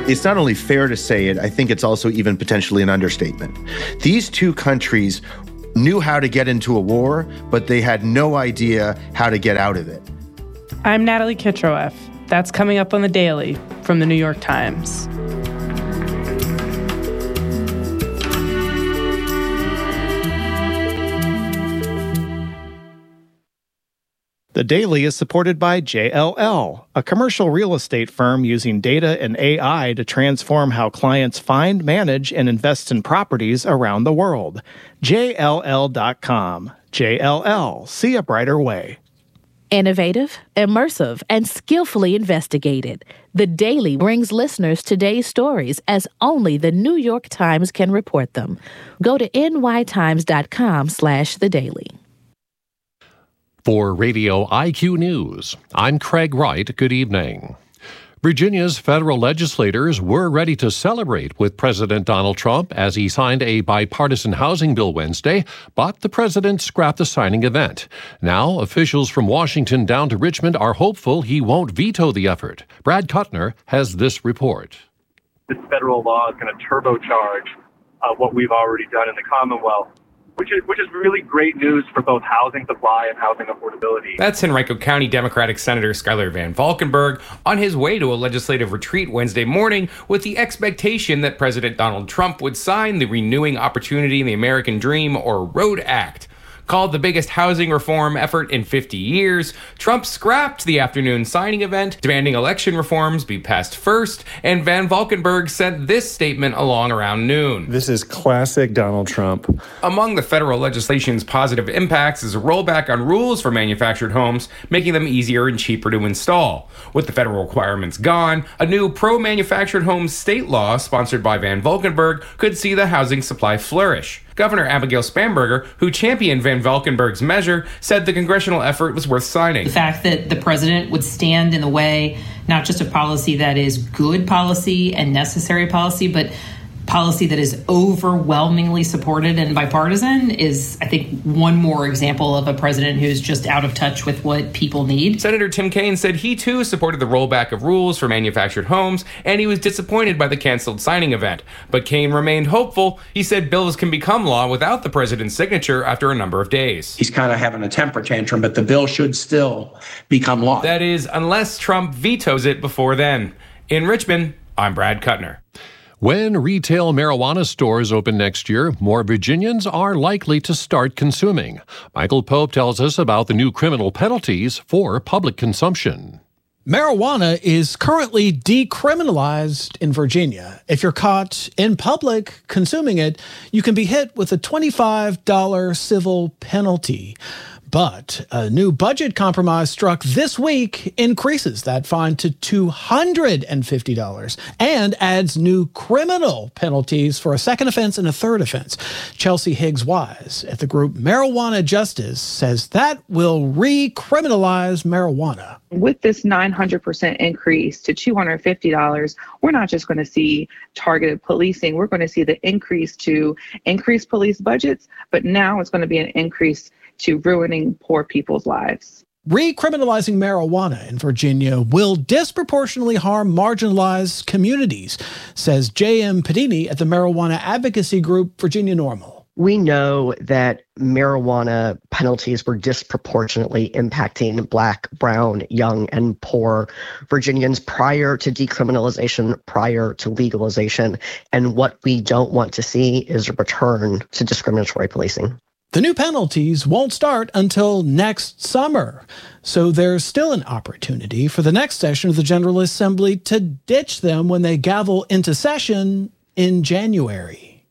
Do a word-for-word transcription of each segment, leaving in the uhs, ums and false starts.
It's not only fair to say it, I think it's also even potentially an understatement. These two countries knew how to get into a war, but they had no idea how to get out of it. I'm Natalie Kitroeff. That's coming up on The Daily from The New York Times. The Daily is supported by J L L, a commercial real estate firm using data and A I to transform how clients find, manage, and invest in properties around the world. J L L dot com. J L L. See a brighter way. Innovative, immersive, and skillfully investigated. The Daily brings listeners today's stories as only the New York Times can report them. Go to N Y Times dot com slash the daily. For Radio I Q News, I'm Craig Wright. Good evening. Virginia's federal legislators were ready to celebrate with President Donald Trump as he signed a bipartisan housing bill Wednesday, but the president scrapped the signing event. Now, officials from Washington down to Richmond are hopeful he won't veto the effort. Brad Kuttner has this report. This federal law is going to turbocharge uh, what we've already done in the Commonwealth, which is which is really great news for both housing supply and housing affordability. That's Henrico County Democratic Senator Schuyler Van Valkenburg on his way to a legislative retreat Wednesday morning with the expectation that President Donald Trump would sign the Renewing Opportunity in the American Dream, or ROAD Act. Called the biggest housing reform effort in fifty years, Trump scrapped the afternoon signing event, demanding election reforms be passed first, and Van Valkenburg sent this statement along around noon. This is classic Donald Trump. Among the federal legislation's positive impacts is a rollback on rules for manufactured homes, making them easier and cheaper to install. With the federal requirements gone, a new pro-manufactured homes state law sponsored by Van Valkenburg could see the housing supply flourish. Governor Abigail Spanberger, who championed Van Valkenburg's measure, said the congressional effort was worth signing. The fact that the president would stand in the way, not just of policy that is good policy and necessary policy, but policy that is overwhelmingly supported and bipartisan is, I think, one more example of a president who's just out of touch with what people need. Senator Tim Kaine said he too supported the rollback of rules for manufactured homes, and he was disappointed by the canceled signing event. But Kaine remained hopeful. He said bills can become law without the president's signature after a number of days. He's kind of having a temper tantrum, but the bill should still become law. That is, unless Trump vetoes it before then. In Richmond, I'm Brad Kuttner. When retail marijuana stores open next year, more Virginians are likely to start consuming. Michael Pope tells us about the new criminal penalties for public consumption. Marijuana is currently decriminalized in Virginia. If you're caught in public consuming it, you can be hit with a twenty-five dollars civil penalty. But a new budget compromise struck this week increases that fine to two hundred fifty dollars and adds new criminal penalties for a second offense and a third offense. Chelsea Higgs-Wise at the group Marijuana Justice says that will recriminalize marijuana. With this nine hundred percent increase to two hundred fifty dollars, we're not just going to see targeted policing. We're going to see the increase to increased police budgets, but now it's going to be an increase to ruining poor people's lives. Recriminalizing marijuana in Virginia will disproportionately harm marginalized communities, says J M Padini at the marijuana advocacy group Virginia NORML. We know that marijuana penalties were disproportionately impacting Black, brown, young, and poor Virginians prior to decriminalization, prior to legalization. And what we don't want to see is a return to discriminatory policing. The new penalties won't start until next summer, so there's still an opportunity for the next session of the General Assembly to ditch them when they gavel into session in January.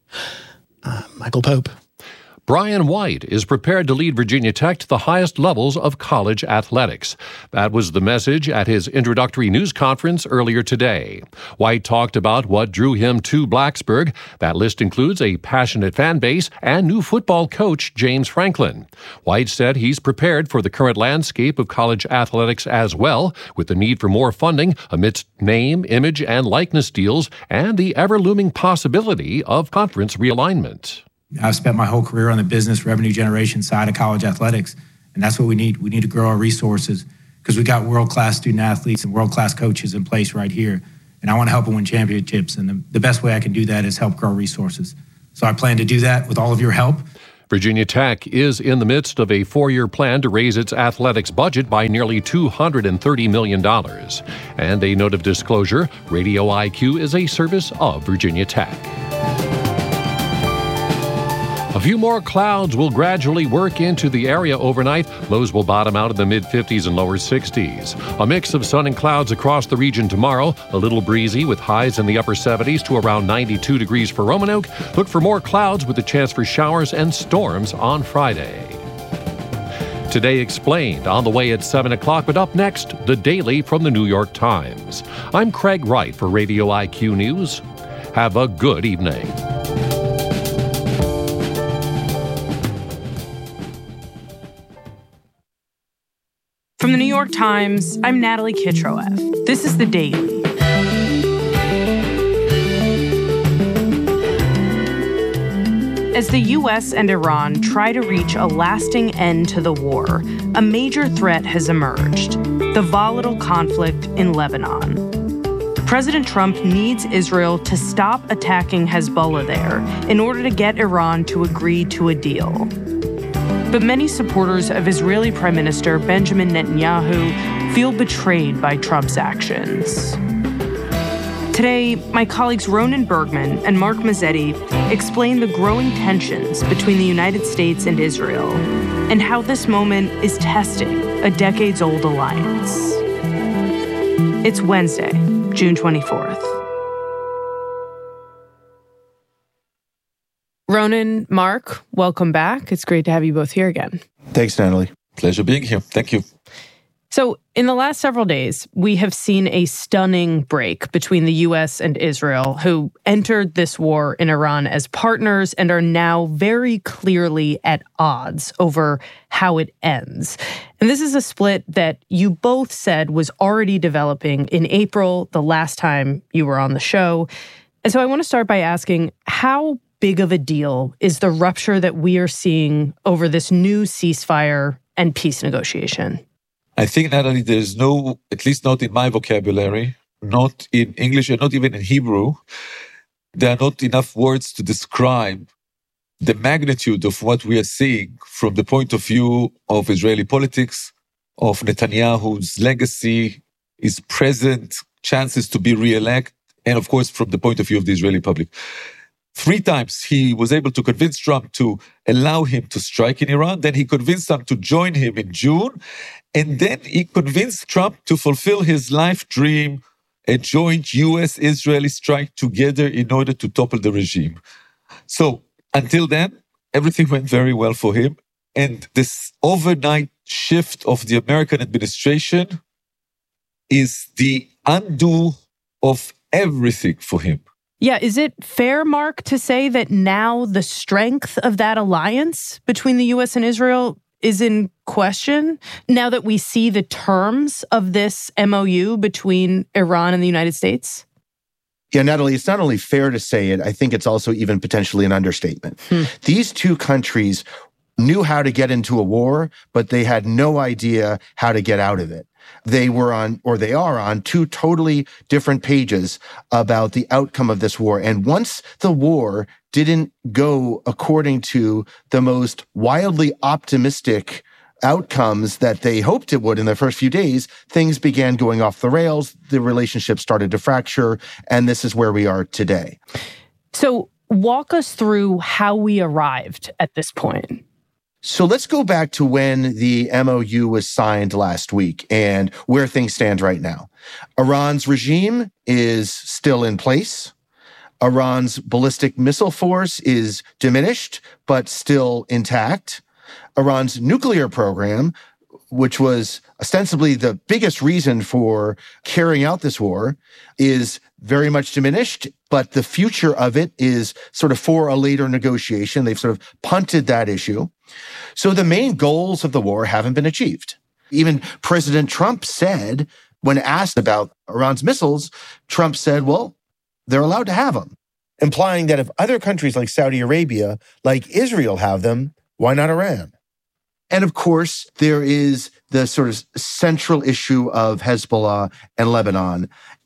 Uh, Michael Pope. Brian White is prepared to lead Virginia Tech to the highest levels of college athletics. That was the message at his introductory news conference earlier today. White talked about what drew him to Blacksburg. That list includes a passionate fan base and new football coach James Franklin. White said he's prepared for the current landscape of college athletics as well, with the need for more funding amidst name, image, and likeness deals and the ever-looming possibility of conference realignment. I've spent my whole career on the business revenue generation side of college athletics, and that's what we need. We need to grow our resources because we got world-class student athletes and world-class coaches in place right here. and I want to help them win championships. And the, the best way I can do that is help grow resources. So I plan to do that with all of your help. Virginia Tech is in the midst of a four-year plan to raise its athletics budget by nearly two hundred thirty million dollars. And a note of disclosure, Radio I Q is a service of Virginia Tech. A few more clouds will gradually work into the area overnight. Lows will bottom out in the mid-fifties and lower sixties. A mix of sun and clouds across the region tomorrow. A little breezy with highs in the upper seventies to around ninety-two degrees for Roanoke. Look for more clouds with a chance for showers and storms on Friday. Today Explained on the way at seven o'clock, but up next, The Daily from the New York Times. I'm Craig Wright for Radio I Q News. Have a good evening. From the New York Times, I'm Natalie Kitroeff. This is The Daily. As the U S and Iran try to reach a lasting end to the war, a major threat has emerged: the volatile conflict in Lebanon. President Trump needs Israel to stop attacking Hezbollah there in order to get Iran to agree to a deal. But many supporters of Israeli Prime Minister Benjamin Netanyahu feel betrayed by Trump's actions. Today, my colleagues Ronen Bergman and Mark Mazzetti explain the growing tensions between the United States and Israel and how this moment is testing a decades-old alliance. It's Wednesday, June twenty-fourth. Ronen, Mark, welcome back. It's great to have you both here again. Thanks, Natalie. Pleasure being here. Thank you. So, in the last several days, we have seen a stunning break between the U S and Israel, who entered this war in Iran as partners and are now very clearly at odds over how it ends. And this is a split that you both said was already developing in April, the last time you were on the show. And so I want to start by asking, how big of a deal is the rupture that we are seeing over this new ceasefire and peace negotiation? I think, Natalie, there's no, at least not in my vocabulary, not in English and not even in Hebrew, there are not enough words to describe the magnitude of what we are seeing from the point of view of Israeli politics, of Netanyahu's legacy, his present chances to be re-elected, and of course, from the point of view of the Israeli public. Three times he was able to convince Trump to allow him to strike in Iran. Then he convinced Trump to join him in June. And then he convinced Trump to fulfill his life dream, a joint U S-Israeli strike together in order to topple the regime. So until then, everything went very well for him. And this overnight shift of the American administration is the undo of everything for him. Yeah, is it fair, Mark, to say that now the strength of that alliance between the U S and Israel is in question, now that we see the terms of this M O U between Iran and the United States? Yeah, Natalie, it's not only fair to say it, I think it's also even potentially an understatement. Hmm. These two countries knew how to get into a war, but they had no idea how to get out of it. They were on, or they are on, two totally different pages about the outcome of this war. And once the war didn't go according to the most wildly optimistic outcomes that they hoped it would in the first few days, things began going off the rails. The relationship started to fracture, and this is where we are today. So walk us through how we arrived at this point. So let's go back to when the M O U was signed last week and where things stand right now. Iran's regime is still in place. Iran's ballistic missile force is diminished, but still intact. Iran's nuclear program, which was ostensibly the biggest reason for carrying out this war, is very much diminished, but the future of it is sort of for a later negotiation. They've sort of punted that issue. So the main goals of the war haven't been achieved. Even President Trump said, when asked about Iran's missiles, Trump said, well, they're allowed to have them, implying that if other countries like Saudi Arabia, like Israel have them, why not Iran? And of course, there is the sort of central issue of Hezbollah and Lebanon.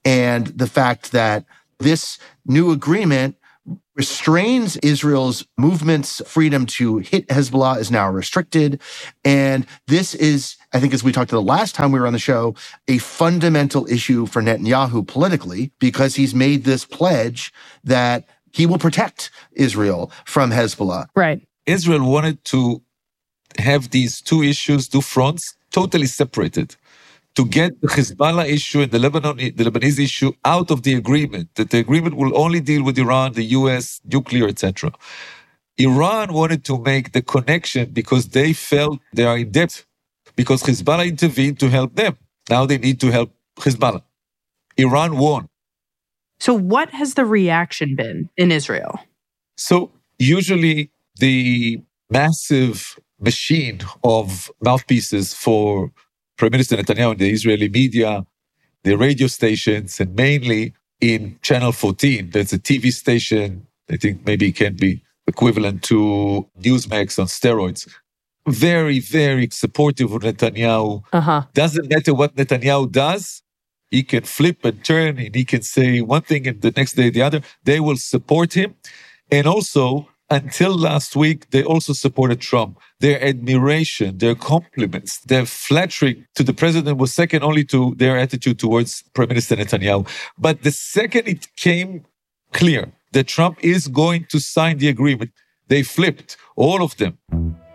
and the fact that this new agreement restrains Israel's movement's freedom to hit Hezbollah is now restricted. And this is, I think, as we talked about the last time we were on the show, a fundamental issue for Netanyahu politically, because he's made this pledge that he will protect Israel from Hezbollah. Right. Israel wanted to have these two issues, two fronts, totally separated, to get the Hezbollah issue and the Lebanon, the Lebanese issue out of the agreement, that the agreement will only deal with Iran, the U S, nuclear, et cetera. Iran wanted to make the connection because they felt they are in debt, because Hezbollah intervened to help them. Now they need to help Hezbollah. Iran won. So what has the reaction been in Israel? So usually the massive machine of mouthpieces for Prime Minister Netanyahu in the Israeli media, the radio stations, and mainly in Channel fourteen, that's a T V station, I think maybe it can be equivalent to Newsmax on steroids. Very, very supportive of Netanyahu. Uh-huh. Doesn't matter what Netanyahu does, he can flip and turn, and he can say one thing and the next day the other. They will support him. And also, until last week, they also supported Trump. Their admiration, their compliments, their flattering to the president was second only to their attitude towards Prime Minister Netanyahu. But the second it came clear that Trump is going to sign the agreement, they flipped, all of them.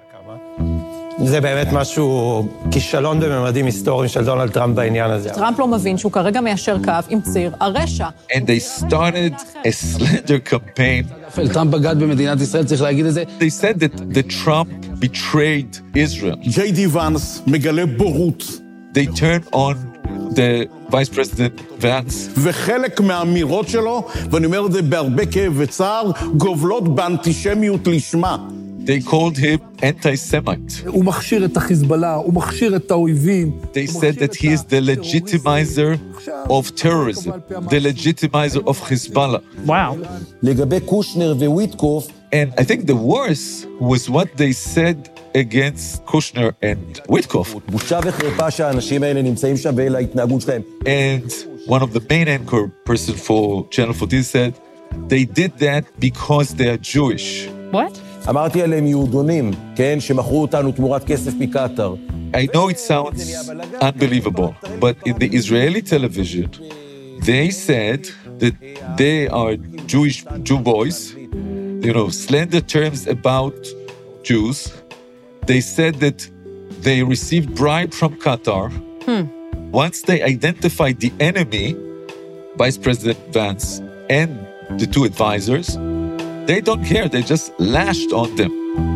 זה באמת משהו, כישלון בממדים היסטוריים של דונלד טראמפ בעניין הזה. טראמפ לא מבין שהוא כרגע מיישר קו עם ציר הרשע. And they started a slander campaign. טראמפ בגד במדינת ישראל, צריך להגיד את זה. They said that the Trump betrayed Israel. ג'יי די ואנס מגלה בורות. They turned on the Vice President Vance. וחלק מהאמירות שלו, ואני אומר את זה בהרבה כאב וצער, גובלות באנטישמיות לשמה. They called him anti-Semite. הוא מכשיר את החיזבאללה, הוא מכשיר את האויבים. They said that he is the legitimizer of terrorism, the legitimizer of Hezbollah. Wow. לגבי קושנר וויטקוף. And I think the worst was what they said against Kushner and Witkoff. בושה וחרפה שהאנשים האלה נמצאים שם ולהתנהגות שלהם. And one of the main anchor person for Channel fourteen said, they did that because they are Jewish. What? אמרתי עליהם יהודונים, כן, שמכרו אותנו תמורת כסף מקטר. I know it sounds unbelievable, but in the Israeli television, they said that they are Jewish Jew boys, you know, slander terms about Jews. They said that they received bribe from Qatar. Hmm. Once they identified the enemy, Vice President Vance and the two advisors, they don't care. They just lashed on them.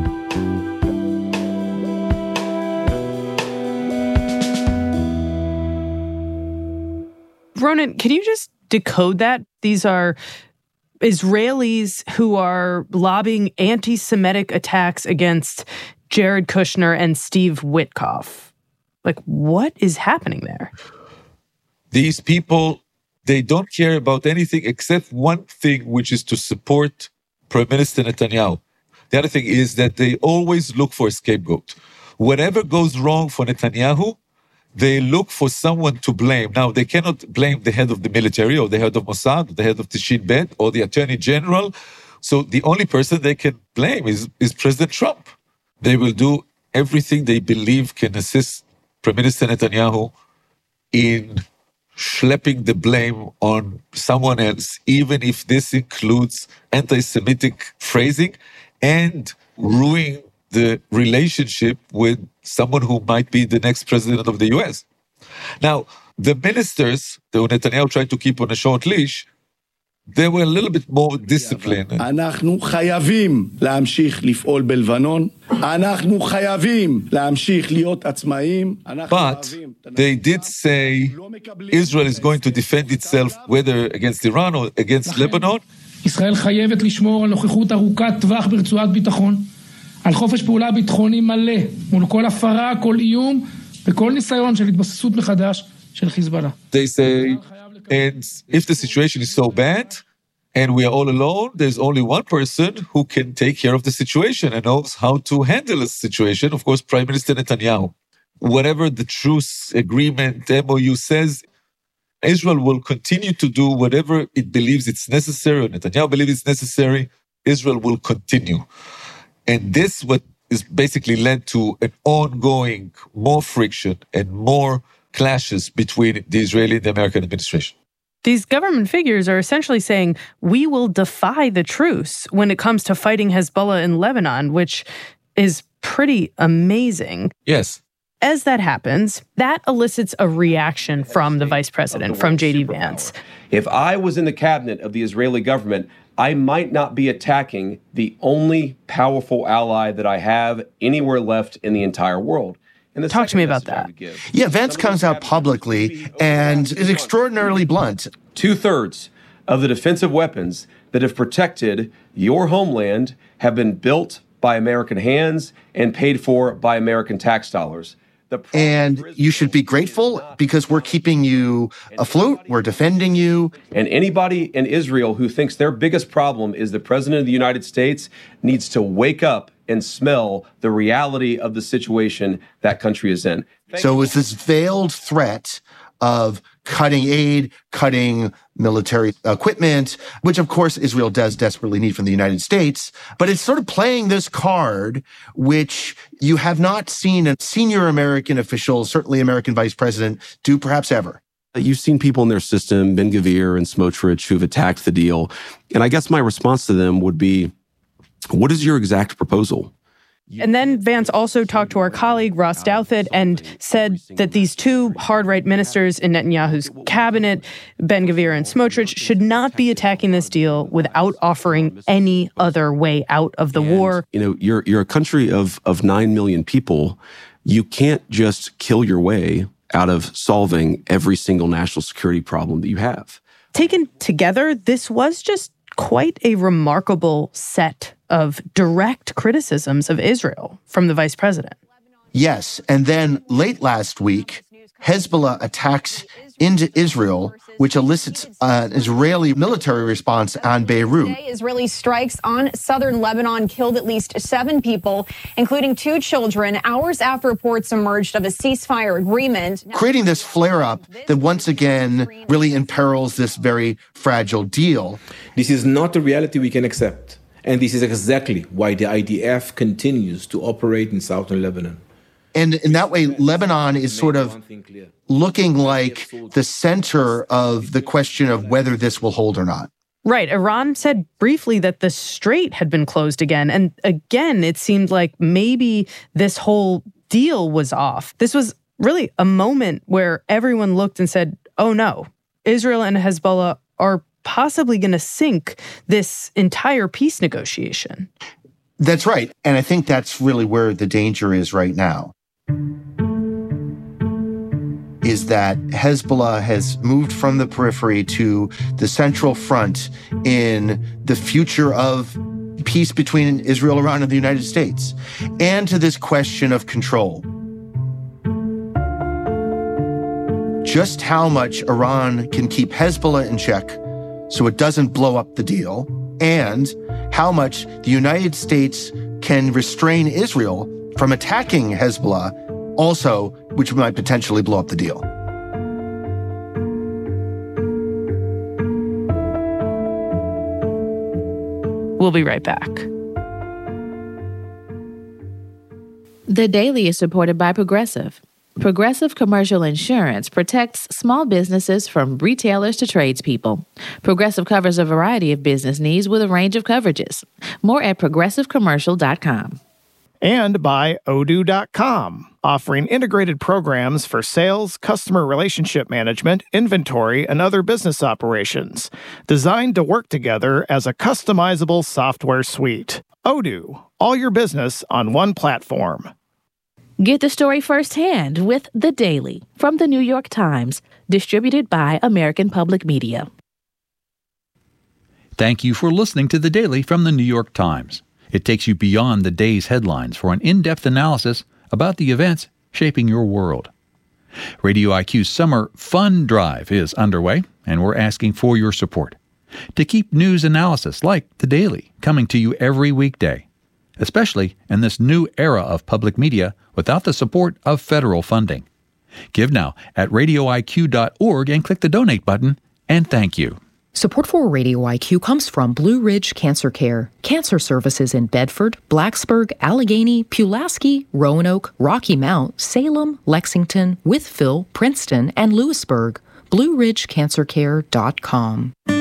Ronen, can you just decode that? These are Israelis who are lobbying anti-Semitic attacks against Jared Kushner and Steve Witkoff. Like, what is happening there? These people, they don't care about anything except one thing, which is to support Prime Minister Netanyahu. The other thing is that they always look for a scapegoat. Whatever goes wrong for Netanyahu, they look for someone to blame. Now, they cannot blame the head of the military or the head of Mossad, or the head of the Shin Bet, or the Attorney General. So the only person they can blame is, is President Trump. They will do everything they believe can assist Prime Minister Netanyahu in schlepping the blame on someone else, even if this includes anti-Semitic phrasing and ruining the relationship with someone who might be the next president of the U S. Now, the ministers that Netanyahu tried to keep on a short leash, they were a little bit more disciplined. אנחנו חייבים להמשיך לפעול בלבנון. אנחנו חייבים להמשיך להיות עצמאיים. But they did say Israel is going to defend itself whether against Iran or against Lebanon. ישראל חייבת לשמור על נוכחות ארוכת טווח ברצועת ביטחון, על חופש פעולה ביטחוני מלא מול כל הפרה, כל איום וכל ניסיון של התבססות מחדש של חיזבאללה. They say, and if the situation is so bad and we are all alone, there's only one person who can take care of the situation and knows how to handle the situation. Of course, Prime Minister Netanyahu. Whatever the truce agreement, M O U says, Israel will continue to do whatever it believes it's necessary, or Netanyahu believes it's necessary. Israel will continue. And this what is basically led to an ongoing more friction and more clashes between the Israeli and the American administration. These government figures are essentially saying, we will defy the truce when it comes to fighting Hezbollah in Lebanon, which is pretty amazing. Yes. As that happens, that elicits a reaction from the vice president, from J D Vance. If I was in the cabinet of the Israeli government, I might not be attacking the only powerful ally that I have anywhere left in the entire world. And Talk to me about that. Yeah, Vance comes out publicly and is extraordinarily blunt. Two-thirds of the defensive weapons that have protected your homeland have been built by American hands and paid for by American tax dollars. And you should be grateful because we're keeping you afloat, we're defending you. And anybody in Israel who thinks their biggest problem is the president of the United States needs to wake up and smell the reality of the situation that country is in. Thank so it was this veiled threat of cutting aid, cutting military equipment, which of course Israel does desperately need from the United States. But it's sort of playing this card, which you have not seen a senior American official, certainly American vice president, do perhaps ever. You've seen people in their system, Ben-Gvir and Smotrich, who've attacked the deal. And I guess my response to them would be, what is your exact proposal? And then Vance also talked to our colleague, Ross Douthat, and said that these two hard-right ministers in Netanyahu's cabinet, Ben-Gvir and Smotrich, should not be attacking this deal without offering any other way out of the and, war. You know, you're you're a country of of nine million people. You can't just kill your way out of solving every single national security problem that you have. Taken together, this was just quite a remarkable set of direct criticisms of Israel from the vice president. Yes, and then late last week, Hezbollah attacks into Israel, which elicits an Israeli military response on Beirut. Today, Israeli strikes on southern Lebanon killed at least seven people, including two children, hours after reports emerged of a ceasefire agreement. Creating this flare-up that once again really imperils this very fragile deal. This is not a reality we can accept. And this is exactly why the I D F continues to operate in southern Lebanon. And in that way, Lebanon is sort of looking like the center of the question of whether this will hold or not. Right. Iran said briefly that the strait had been closed again. And again, it seemed like maybe this whole deal was off. This was really a moment where everyone looked and said, oh no, Israel and Hezbollah are possibly going to sink this entire peace negotiation. That's right. And I think that's really where the danger is right now, is that Hezbollah has moved from the periphery to the central front in the future of peace between Israel, Iran, and the United States, and to this question of control. Just how much Iran can keep Hezbollah in check so it doesn't blow up the deal, and how much the United States can restrain Israel from attacking Hezbollah also, which might potentially blow up the deal. We'll be right back. The Daily is supported by Progressive. Progressive Commercial Insurance protects small businesses from retailers to tradespeople. Progressive covers a variety of business needs with a range of coverages. More at progressive commercial dot com. And by Odoo dot com, offering integrated programs for sales, customer relationship management, inventory, and other business operations, designed to work together as a customizable software suite. Odoo, all your business on one platform. Get the story firsthand with The Daily from The New York Times, distributed by American Public Media. Thank you for listening to The Daily from The New York Times. It takes you beyond the day's headlines for an in-depth analysis about the events shaping your world. Radio I Q's Summer Fun Drive is underway, and we're asking for your support to keep news analysis like The Daily coming to you every weekday, especially in this new era of public media without the support of federal funding. Give now at radio I Q dot org and click the donate button, and thank you. Support for Radio I Q comes from Blue Ridge Cancer Care. Cancer services in Bedford, Blacksburg, Allegheny, Pulaski, Roanoke, Rocky Mount, Salem, Lexington, Wytheville, Princeton, and Lewisburg. blue ridge cancer care dot com.